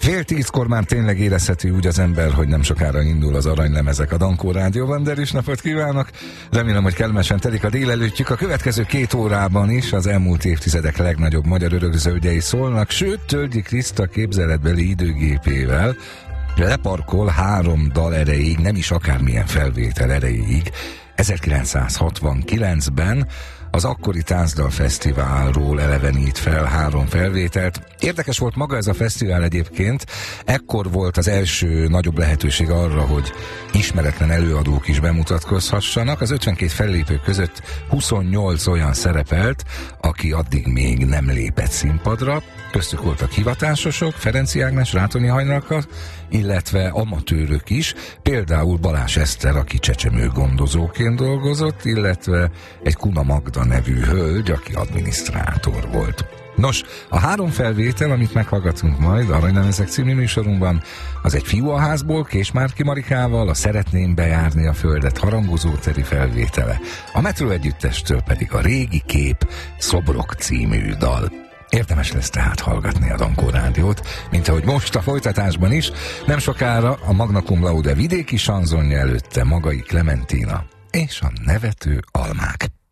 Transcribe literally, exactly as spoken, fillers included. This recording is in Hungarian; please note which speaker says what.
Speaker 1: Fél tízkor már tényleg érezheti úgy az ember, hogy nem sokára indul az aranylemezek a Dankó Rádióban, de is napot kívánok! Remélem, hogy kellemesen telik a délelőttjük. A következő két órában is az elmúlt évtizedek legnagyobb magyar örökzöldjei szólnak, sőt, Tölgyi Kriszta képzeletbeli időgépével leparkol három dal erejéig, nem is akármilyen felvétel erejéig. ezerkilencszázhatvankilencben az akkori Táncdal Fesztiválról elevenít fel három felvételt. Érdekes volt maga ez a fesztivál egyébként. Ekkor volt az első nagyobb lehetőség arra, hogy ismeretlen előadók is bemutatkozhassanak. Az ötvenkét fellépő között huszonnyolc olyan szerepelt, aki addig még nem lépett színpadra. Köztük voltak hivatásosok, Ferenci Ágnes, Rátoni Hajnalka, illetve amatőrök is, például Balázs Eszter, aki csecsemő gondozóként dolgozott, illetve egy Kuna Magda nevű hölgy, aki adminisztrátor volt. Nos, a három felvétel, amit meghallgatunk majd Aranylemezek című műsorunkban, az egy Fiú a házból, Késmárki Marikával, a Szeretném bejárni a földet harangozó teri felvétele, a Metro együttestől pedig a Régi kép Szobrok című dal. Érdemes lesz tehát hallgatni a Dankó Rádiót, mint ahogy most a folytatásban is, nem sokára a Magna Cum Laude vidéki sanzonja, előtte Magai Klementina és a Nevető almák.